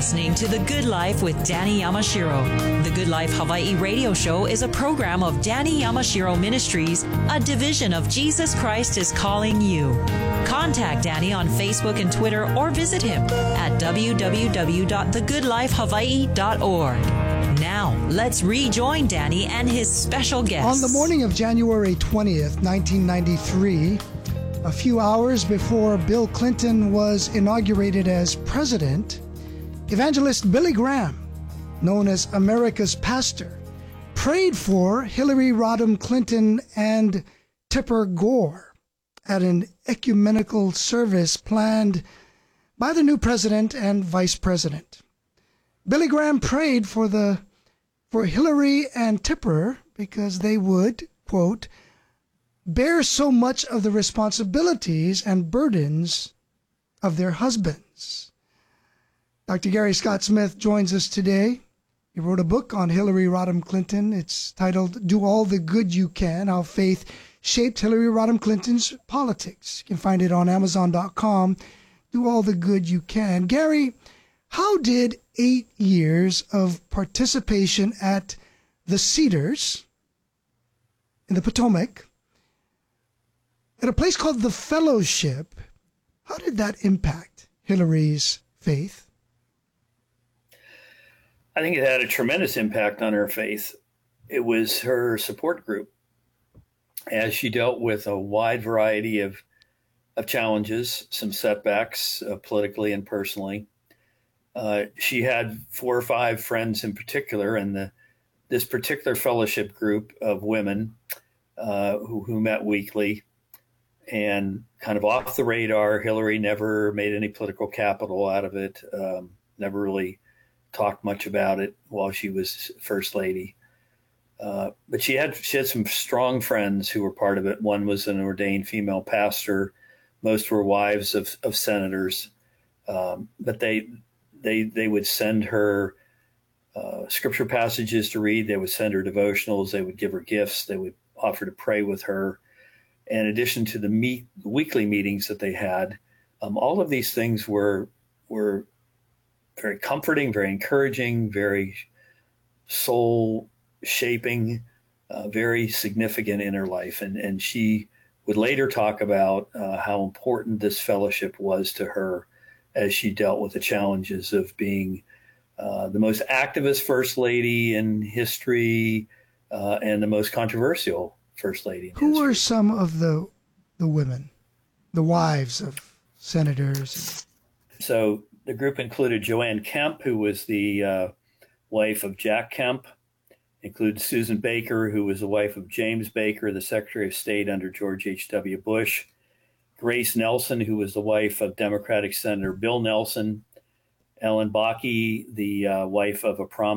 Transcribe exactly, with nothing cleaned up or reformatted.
listening to The Good Life with Danny Yamashiro. The Good Life Hawaii radio show is a program of Danny Yamashiro Ministries, a division of Jesus Christ is Calling You. Contact Danny on Facebook and Twitter or visit him at w w w dot the good life hawaii dot org. Now, let's rejoin Danny and his special guest. On the morning of January twentieth, nineteen ninety-three, a few hours before Bill Clinton was inaugurated as president, evangelist Billy Graham, known as America's pastor, prayed for Hillary Rodham Clinton and Tipper Gore at an ecumenical service planned by the new president and vice president. Billy Graham prayed for the for Hillary and Tipper because they would, quote, bear so much of the responsibilities and burdens of their husbands. Doctor Gary Scott Smith joins us today. He wrote a book on Hillary Rodham Clinton. It's titled Do All the Good You Can, How Faith Shaped Hillary Rodham Clinton's Politics. You can find it on amazon dot com. Do All the Good You Can. Gary, how did eight years of participation at the Cedars in the Potomac, at a place called the Fellowship, how did that impact Hillary's faith? I think it had a tremendous impact on her faith. It was her support group as she dealt with a wide variety of, of challenges, some setbacks uh, politically and personally. Uh, she had four or five friends in particular, and the this particular fellowship group of women uh, who, who met weekly. And kind of off the radar, Hillary never made any political capital out of it, um, never really talked much about it while she was First Lady. Uh, but she had she had some strong friends who were part of it. One was an ordained female pastor. Most were wives of, of senators. Um, but they they they would send her uh, scripture passages to read. They would send her devotionals. They would give her gifts. They would offer to pray with her. In addition to the meet, weekly meetings that they had, um, all of these things were were very comforting, very encouraging, very soul shaping, uh, very significant in her life. And and she would later talk about uh, how important this fellowship was to her as she dealt with the challenges of being uh, the most activist First Lady in history uh, and the most controversial First Lady. Who history. Were some of the the women, the wives of senators? So the group included Joanne Kemp, who was the uh, wife of Jack Kemp. Included Susan Baker, who was the wife of James Baker, the Secretary of State under George H W. Bush. Grace Nelson, who was the wife of Democratic Senator Bill Nelson. Ellen Bakke, the uh, wife of a prominent